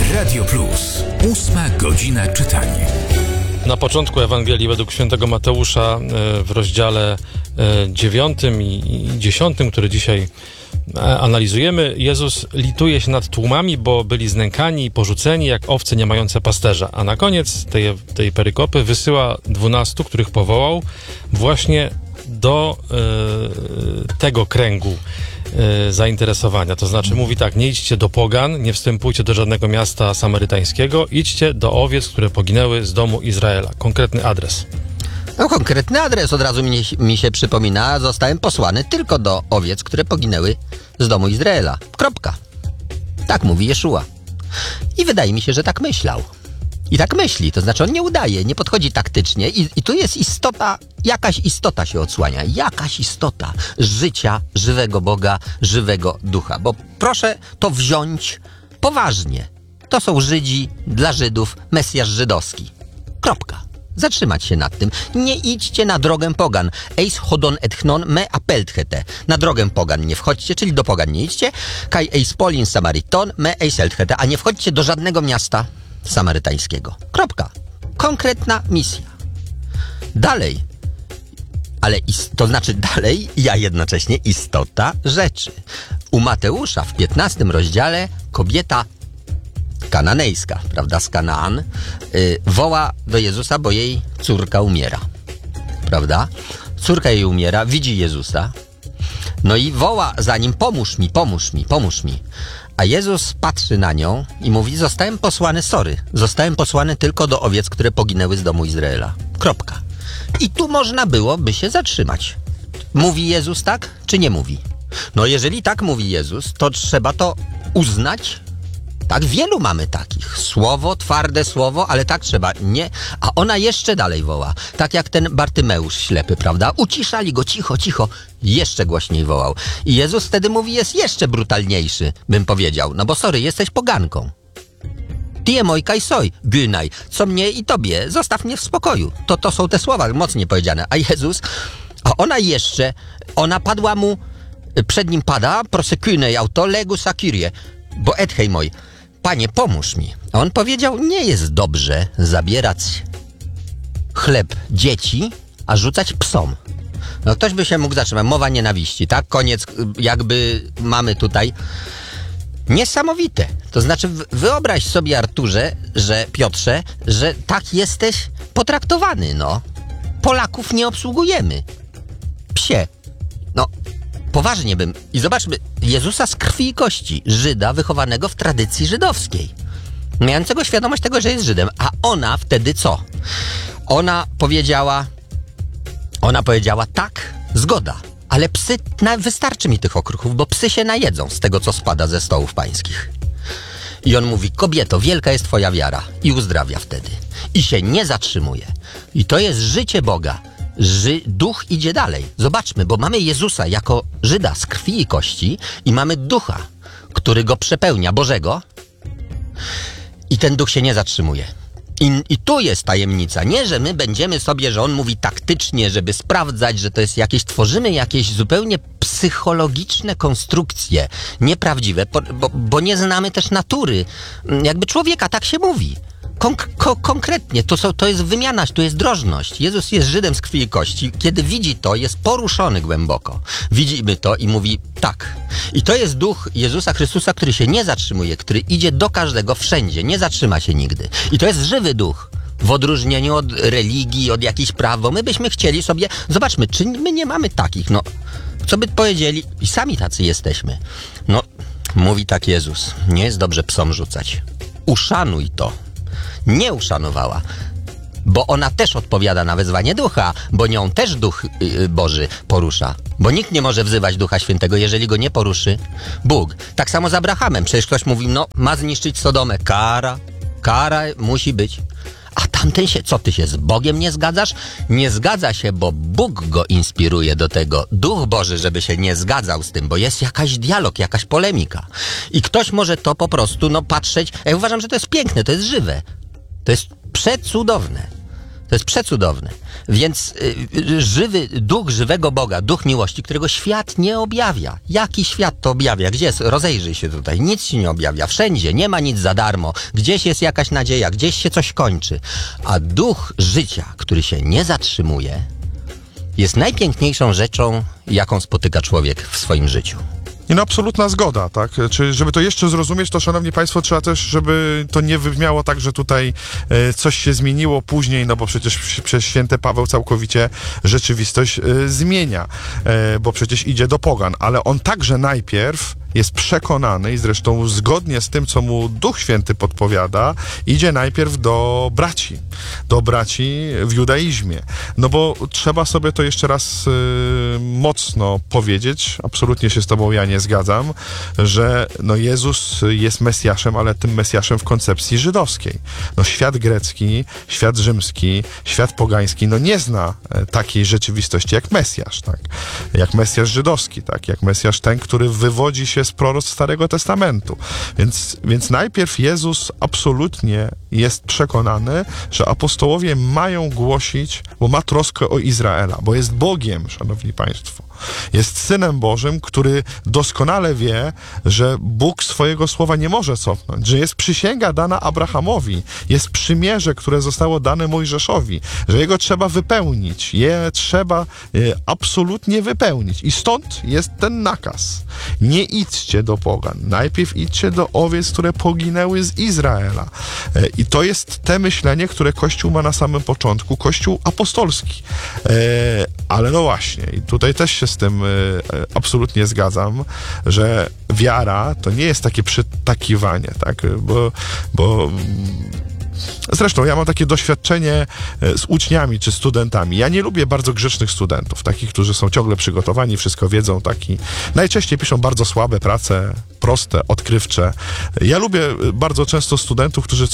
Radio Plus. 8 godzina czytania. Na początku Ewangelii według świętego Mateusza w rozdziale 9 i 10, który dzisiaj analizujemy, Jezus lituje się nad tłumami, bo byli znękani i porzuceni jak owce nie mające pasterza. A na koniec tej perykopy wysyła 12, których powołał właśnie do tego kręgu zainteresowania. To znaczy mówi tak: nie idźcie do pogan, nie wstępujcie do żadnego miasta samarytańskiego, idźcie do owiec, które poginęły z domu Izraela. Konkretny adres. No, konkretny adres od razu mi się przypomina. Zostałem posłany tylko do owiec, które poginęły z domu Izraela. Kropka. Tak mówi Jeszua. I wydaje mi się, że tak myślał. I tak myśli, to znaczy on nie udaje, nie podchodzi taktycznie i tu jest istota, jakaś istota się odsłania, jakaś istota życia żywego Boga, żywego Ducha. Bo proszę to wziąć poważnie. To są Żydzi, dla Żydów Mesjasz żydowski. Kropka. Zatrzymać się nad tym. Nie idźcie na drogę pogan. Eis chodon etchnon me apelthete. Na drogę pogan nie wchodźcie, czyli do pogan nie idźcie. Kai eis polin samariton me eis elthete. A nie wchodźcie do żadnego miasta samarytańskiego. Kropka. Konkretna misja. Dalej. Ale to znaczy dalej, ja jednocześnie istota rzeczy. U Mateusza w 15 rozdziale kobieta kananejska, prawda, z Kanaan, woła do Jezusa, bo jej córka umiera. Prawda? Córka jej umiera, widzi Jezusa, no i woła za nim: pomóż mi, pomóż mi, pomóż mi. A Jezus patrzy na nią i mówi: zostałem posłany tylko do owiec, które poginęły z domu Izraela. Kropka. I tu można byłoby się zatrzymać. Mówi Jezus tak, czy nie mówi? No jeżeli tak mówi Jezus, to trzeba to uznać. Tak, wielu mamy takich. Słowo, twarde słowo, ale tak trzeba. Nie. A ona jeszcze dalej woła. Tak jak ten Bartymeusz ślepy, prawda? Uciszali go, cicho, cicho. Jeszcze głośniej wołał. I Jezus wtedy mówi, jest jeszcze brutalniejszy, bym powiedział. No bo sorry, jesteś poganką. Tie mojkaj soj, gynaj. Co mnie i tobie, zostaw mnie w spokoju. To są te słowa mocnie powiedziane. A Jezus, ona padła mu, przed nim pada, prosekynej auto legus akirie, bo ethej moj. Panie, pomóż mi. A on powiedział: nie jest dobrze zabierać chleb dzieci, a rzucać psom. No ktoś by się mógł zatrzymać. Mowa nienawiści, tak? Koniec, jakby mamy tutaj niesamowite. To znaczy wyobraź sobie, Arturze, Piotrze, że tak jesteś potraktowany, no. Polaków nie obsługujemy. Psie. No, poważnie bym. I zobaczmy, Jezusa z krwi i kości, Żyda wychowanego w tradycji żydowskiej, mającego świadomość tego, że jest Żydem. A ona wtedy co? Ona powiedziała tak, zgoda, ale psy, wystarczy mi tych okruchów, bo psy się najedzą z tego, co spada ze stołów pańskich. I on mówi: kobieto, wielka jest twoja wiara. I uzdrawia wtedy. I się nie zatrzymuje. I to jest życie Boga. Duch idzie dalej. Zobaczmy, bo mamy Jezusa jako Żyda z krwi i kości i mamy Ducha, który go przepełnia, Bożego, i ten Duch się nie zatrzymuje. I tu jest tajemnica. Nie, że my będziemy sobie, że on mówi taktycznie, żeby sprawdzać, że to jest tworzymy jakieś zupełnie psychologiczne konstrukcje, nieprawdziwe, bo nie znamy też natury jakby człowieka, tak się mówi. Konkretnie, to jest wymiana, to jest drożność. Jezus jest Żydem z krwi i kości. Kiedy widzi to, jest poruszony głęboko. Widzimy to i mówi tak. I to jest duch Jezusa Chrystusa, który się nie zatrzymuje, który idzie do każdego wszędzie, nie zatrzyma się nigdy. I to jest żywy duch. W odróżnieniu od religii, od jakichś praw, bo my byśmy chcieli sobie, zobaczmy, czy my nie mamy takich, no, co by powiedzieli, i sami tacy jesteśmy. No, mówi tak Jezus: nie jest dobrze psom rzucać. Uszanuj to. Nie uszanowała, bo ona też odpowiada na wezwanie Ducha, bo nią też Duch Boży porusza. Bo nikt nie może wzywać Ducha Świętego, jeżeli go nie poruszy Bóg. Tak samo z Abrahamem. Przecież ktoś mówi: no, ma zniszczyć Sodomę. Kara musi być. A tamten co, ty się z Bogiem nie zgadzasz? Nie zgadza się, bo Bóg go inspiruje do tego. Duch Boży, żeby się nie zgadzał z tym, bo jest jakaś dialog, jakaś polemika. I ktoś może to po prostu, patrzeć. Ja uważam, że to jest piękne, to jest żywe. To jest przecudowne. To To jest przecudowne. Więc żywy duch żywego Boga, duch miłości, którego świat nie objawia. Jaki świat to objawia? Gdzie jest? Rozejrzyj się tutaj. Nic się nie objawia. Wszędzie. Nie ma nic za darmo. Gdzieś jest jakaś nadzieja. Gdzieś się coś kończy. A duch życia, który się nie zatrzymuje, jest najpiękniejszą rzeczą, jaką spotyka człowiek w swoim życiu. No absolutna zgoda, tak? Czy żeby to jeszcze zrozumieć, to szanowni państwo, trzeba też, żeby to nie wybrzmiało tak, że tutaj coś się zmieniło później, no bo przecież przez święty Paweł całkowicie rzeczywistość zmienia, bo przecież idzie do pogan, ale on także najpierw jest przekonany i zresztą zgodnie z tym, co mu Duch Święty podpowiada, idzie najpierw do braci w judaizmie. No bo trzeba sobie to jeszcze raz mocno powiedzieć, absolutnie się z tobą ja nie zgadzam, że no Jezus jest Mesjaszem, ale tym Mesjaszem w koncepcji żydowskiej. No świat grecki, świat rzymski, świat pogański, no nie zna takiej rzeczywistości jak Mesjasz, tak? Jak Mesjasz żydowski, tak? Jak Mesjasz ten, który wywodzi się z proroctw Starego Testamentu. Więc najpierw Jezus absolutnie jest przekonany, że apostołowie mają głosić, bo ma troskę o Izraela, bo jest Bogiem, szanowni państwo. Jest Synem Bożym, który doskonale wie, że Bóg swojego słowa nie może cofnąć, że jest przysięga dana Abrahamowi, jest przymierze, które zostało dane Mojżeszowi, że jego trzeba wypełnić, je trzeba absolutnie wypełnić. I stąd jest ten nakaz. Nie idźcie do pogan, najpierw idźcie do owiec, które poginęły z Izraela. I to jest te myślenie, które Kościół ma na samym początku, Kościół apostolski. Ale no właśnie, i tutaj też się z tym absolutnie zgadzam, że wiara to nie jest takie przytakiwanie, tak? Bo zresztą ja mam takie doświadczenie z uczniami czy studentami. Ja nie lubię bardzo grzecznych studentów, takich, którzy są ciągle przygotowani, wszystko wiedzą, najczęściej piszą bardzo słabe prace, proste, odkrywcze. Ja lubię bardzo często studentów, którzy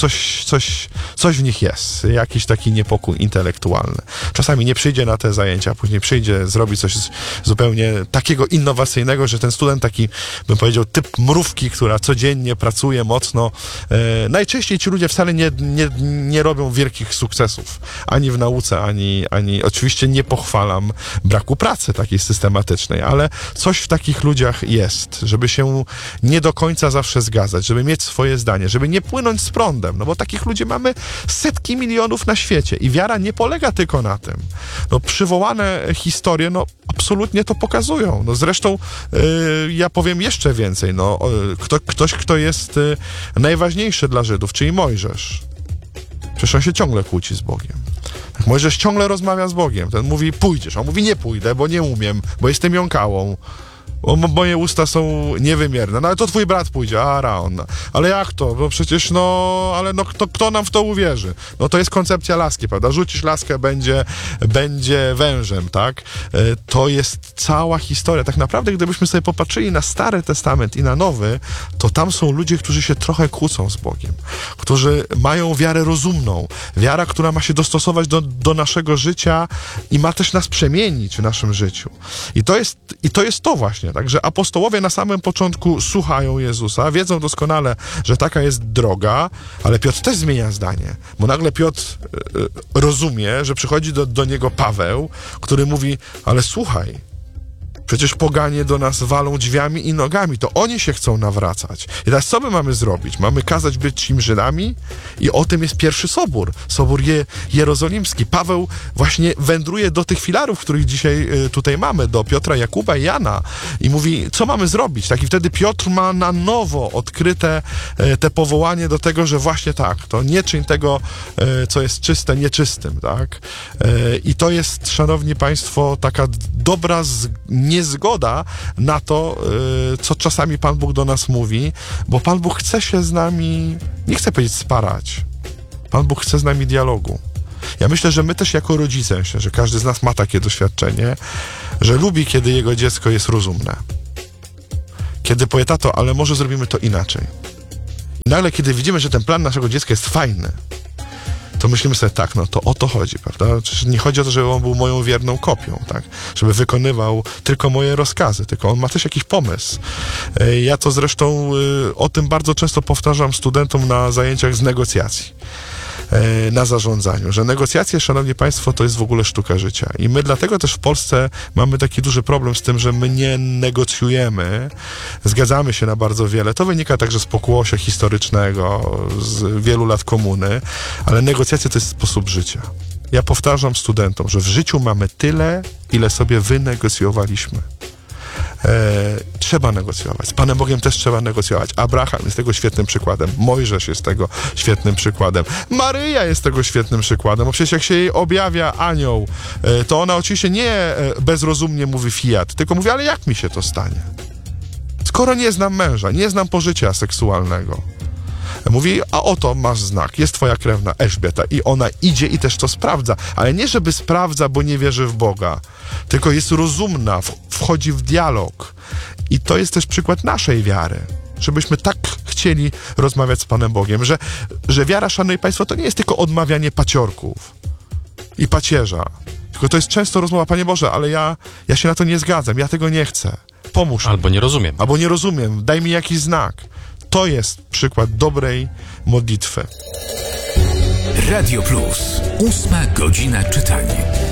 coś w nich jest, jakiś taki niepokój intelektualny. Czasami nie przyjdzie na te zajęcia, później przyjdzie, zrobi coś zupełnie takiego innowacyjnego, że ten student taki, bym powiedział, typ mrówki, która codziennie pracuje mocno. Najczęściej ci ludzie wcale nie robią wielkich sukcesów, ani w nauce, ani oczywiście nie pochwalam braku pracy takiej systematycznej, ale coś w takich ludziach jest, żeby się nie do końca zawsze zgadzać, żeby mieć swoje zdanie, żeby nie płynąć z prądem, no bo takich ludzi mamy setki milionów na świecie i wiara nie polega tylko na tym. No przywołane historie, no absolutnie to pokazują. No zresztą ja powiem jeszcze więcej, no ktoś, kto jest najważniejszy dla Żydów, czyli Mojżesz. Przecież on się ciągle kłóci z Bogiem. Tak, Mojżesz ciągle rozmawia z Bogiem. Ten mówi, pójdziesz. On mówi, nie pójdę, bo nie umiem, bo jestem jąkałą. Bo moje usta są niewymierne. No ale to twój brat pójdzie, Aaron. Ale jak to? Bo przecież kto nam w to uwierzy? No to jest koncepcja laski, prawda? Rzucisz laskę, będzie wężem, tak? To jest cała historia. Tak naprawdę, gdybyśmy sobie popatrzyli na Stary Testament i na Nowy, to tam są ludzie, którzy się trochę kłócą z Bogiem. Którzy mają wiarę rozumną. Wiara, która ma się dostosować do naszego życia i ma też nas przemienić w naszym życiu. I to jest to właśnie. Także apostołowie na samym początku słuchają Jezusa, wiedzą doskonale, że taka jest droga, ale Piotr też zmienia zdanie, bo nagle Piotr rozumie, że przychodzi do niego Paweł, który mówi, ale słuchaj, przecież poganie do nas walą drzwiami i nogami, to oni się chcą nawracać. I teraz co my mamy zrobić? Mamy kazać być im Żydami? I o tym jest pierwszy sobór, sobór jerozolimski. Paweł właśnie wędruje do tych filarów, których dzisiaj tutaj mamy, do Piotra, Jakuba i Jana i mówi, co mamy zrobić? Tak, i wtedy Piotr ma na nowo odkryte te powołanie do tego, że właśnie tak, to nie czyń tego, co jest czyste, nieczystym, tak? I to jest, szanowni państwo, taka dobra niezgoda na to, co czasami Pan Bóg do nas mówi, bo Pan Bóg chce się z nami, nie chcę powiedzieć sparać, Pan Bóg chce z nami dialogu. Ja myślę, że my też jako rodzice, myślę, że każdy z nas ma takie doświadczenie, że lubi, kiedy jego dziecko jest rozumne. Kiedy powie, tato, ale może zrobimy to inaczej. I nagle, kiedy widzimy, że ten plan naszego dziecka jest fajny, to myślimy sobie, tak, no to o to chodzi, prawda? Przecież nie chodzi o to, żeby on był moją wierną kopią, tak? Żeby wykonywał tylko moje rozkazy, tylko on ma też jakiś pomysł. Ja to zresztą o tym bardzo często powtarzam studentom na zajęciach z negocjacji. na zarządzaniu, że negocjacje, szanowni państwo, to jest w ogóle sztuka życia. I my dlatego też w Polsce mamy taki duży problem z tym, że my nie negocjujemy, zgadzamy się na bardzo wiele. To wynika także z pokłosia historycznego, z wielu lat komuny, ale negocjacje to jest sposób życia. Ja powtarzam studentom, że w życiu mamy tyle, ile sobie wynegocjowaliśmy. Trzeba negocjować. Z Panem Bogiem też trzeba negocjować. Abraham jest tego świetnym przykładem. Mojżesz jest tego świetnym przykładem. Maryja jest tego świetnym przykładem, bo przecież jak się jej objawia anioł, to ona oczywiście nie bezrozumnie mówi fiat, tylko mówi, ale jak mi się to stanie? Skoro nie znam męża, nie znam pożycia seksualnego. Mówi, a oto masz znak, jest twoja krewna Elżbieta i ona idzie i też to sprawdza, ale nie żeby sprawdza, bo nie wierzy w Boga, tylko jest rozumna, wchodzi w dialog i to jest też przykład naszej wiary, żebyśmy tak chcieli rozmawiać z Panem Bogiem, że wiara, szanowni państwo, to nie jest tylko odmawianie paciorków i pacierza, tylko to jest często rozmowa, Panie Boże, ale ja się na to nie zgadzam, ja tego nie chcę, pomóż mi. Albo nie rozumiem. Albo nie rozumiem, daj mi jakiś znak. To jest przykład dobrej modlitwy. Radio Plus. 8 godzina czytania.